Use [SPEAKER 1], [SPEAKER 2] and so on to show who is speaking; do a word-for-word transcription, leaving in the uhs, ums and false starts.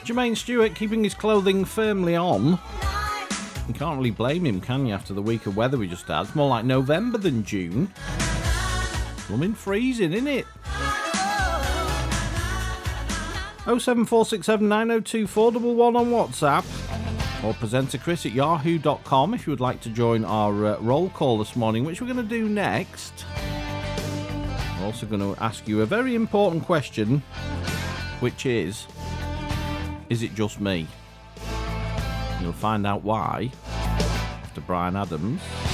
[SPEAKER 1] Jermaine Stewart keeping his clothing firmly on. You can't really blame him, can you, after the week of weather we just had? It's more like November than June. Blooming freezing, isn't it? oh seven four six seven nine oh two four one one on WhatsApp, or presenter Chris at yahoo dot com if you would like to join our uh, roll call this morning, which we're going to do next. We're also going to ask you a very important question, which is, is it just me? You'll find out why after Brian Adams.